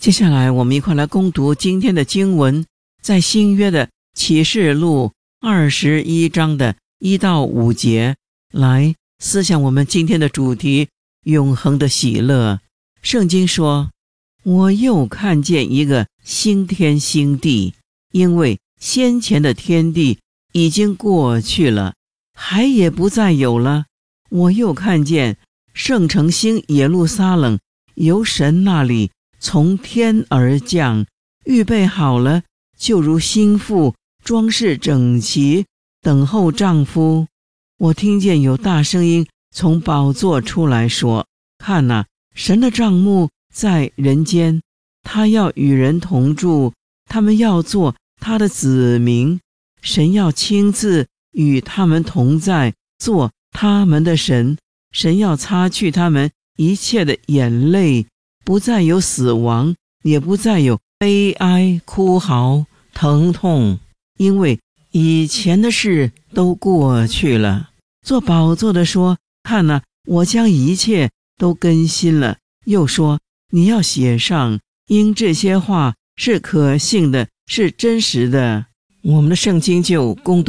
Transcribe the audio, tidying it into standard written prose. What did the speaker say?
接下来我们一块来攻读今天的经文，在新约的启示录21章的1到5节，来思想我们今天的主题，永恒的喜乐。圣经说，我又看见一个新天新地，因为先前的天地已经过去了，海也不再有了。我又看见圣城新耶路撒冷由神那里从天而降，预备好了，就如新妇装饰整齐，等候丈夫。我听见有大声音从宝座出来说，看哪，神的帐幕在人间，他要与人同住，他们要做他的子民，神要亲自与他们同在，做他们的神。神要擦去他们一切的眼泪，不再有死亡，也不再有悲哀、哭嚎、疼痛，因为以前的事都过去了。做宝座的说，看哪，我将一切都更新了。又说，你要写上，因这些话是可信的，是真实的。我们的圣经就攻读